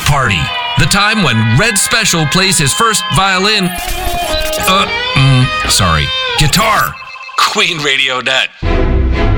party. The time when Red Special plays his first violin. Guitar. QueenRadio.net.